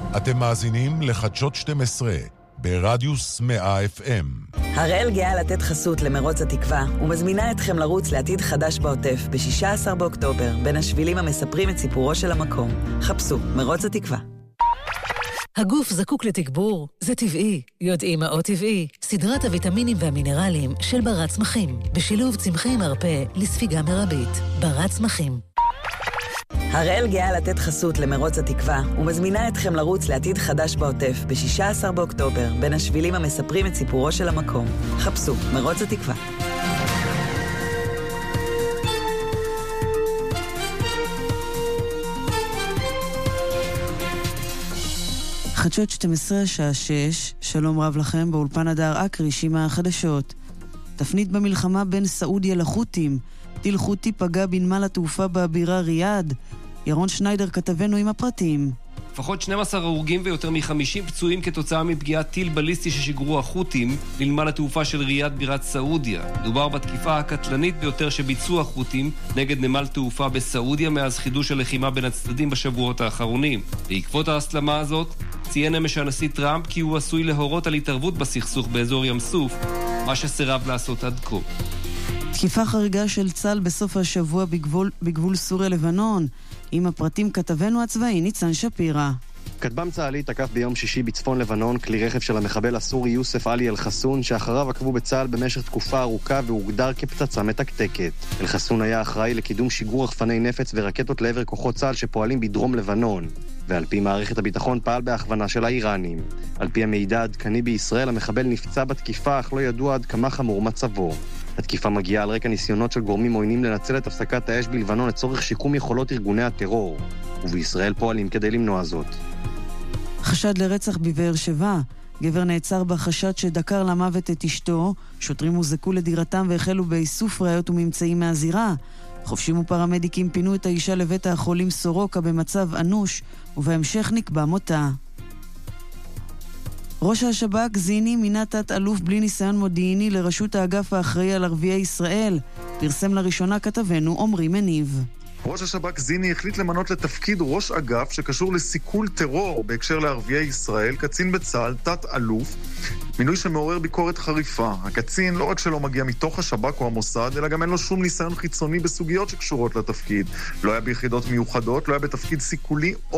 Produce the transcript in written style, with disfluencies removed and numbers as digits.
אתם מאזינים לחדשות 12 ברדיוס 100 FM. הראל גאה לתת חסות למרוץ התקווה ומזמינה אתכם לרוץ לעתיד חדש בעוטף ב-16 באוקטובר בין השבילים המספרים את סיפורו של המקום. חפשו מרוץ התקווה. הגוף זקוק לתגבור, זה טבעי. יודעים מה עוד טבעי? סדרת הוויטמינים והמינרלים של בר צמחים, בשילוב צמחי מרפא לספיגה מרבית. בר צמחים. הראל גאה לתת חסות למרוץ התקווה ומזמינה אתכם לרוץ לעתיד חדש בעוטף ב-16 באוקטובר בין השבילים המספרים את סיפורו של המקום. חפשו מרוץ התקווה. חדשות 12 שעה 6, שלום רב לכם, באולפן הדר אקרי, שימה החדשות. תפנית במלחמה בין סעודיה לחות'ים, טיל חות'י פגע בנמל התעופה בבירה ריאד. ירון שניידר כתבנו עם הפרטים. לפחות 12 הרוגים ויותר מ-50 פצועים כתוצאה מפגיעת טיל בליסטי ששיגרו החות'ים לנמל התעופה של ריאד בירת סעודיה. דובר בתקיפה הקטלנית ביותר שביצעו החות'ים נגד נמל תעופה בסעודיה מאז חידוש הלחימה בין הצדדים בשבועות האחרונים. בעקבות ההסלמה הזאת ציין אמש הנשיא טראמפ כי הוא עשוי להורות על התערבות בסכסוך באזור ים סוף, מה שסירב לעשות עד כה. תקיפה חריגה של צה"ל בסוף השבוע בגבול סוריה-לבנון. עם הפרטים כתבנו הצבאי ניצן שפירא. כטב"ם צה"לי תקף ביום שישי בצפון לבנון כלי רכב של המחבל הסורי יוסף עלי אל-חסון, שאחריו עקבו בצה"ל במשך תקופה ארוכה והוגדר כפצצה מתקתקת. אל-חסון היה אחראי לקידום שיגור רחפני נפץ ורקטות לעבר כוחות צה"ל שפועלים בדרום לבנון, ועל פי מערכת הביטחון פעל בהכוונה של האיראנים. על פי המידע העדכני בישראל, המחבל נפצע בתקיפה, אך לא ידוע עד כמה חמור מצבו. התקיפה מגיעה על רקע ניסיונות של גורמים עוינים לנצל את הפסקת האש בלבנון לצורך שיקום יכולות ארגוני הטרור, ובישראל פועלים כדי למנוע זאת. חשד לרצח בבאר שבע. גבר נעצר בחשד שדקר למוות את אשתו. שוטרים הוזעקו לדירתם והחלו באיסוף ראיות וממצאים מהזירה. חובשים ופרמדיקים פינו את האישה לבית החולים סורוקה במצב אנוש, ובהמשך נקבע מותה. ראש השב"כ זיני מינה תת-אלוף בלי ניסיון מודיעיני לראשות האגף האחראי על ערביי ישראל. פרסם לראשונה כתבנו עומרי מניב. ראש השב"כ זיני החליט למנות לתפקיד ראש אגף שקשור לסיכול טרור בהקשר לערביי ישראל, קצין בצה"ל, תת-אלוף, מינוי שמעורר ביקורת חריפה. הקצין לא רק שלא מגיע מתוך השב"כ או המוסד, אלא גם אין לו שום ניסיון חיצוני בסוגיות שקשורות לתפקיד. לא היה ביחידות מיוחדות, לא היה בתפקיד סיכולי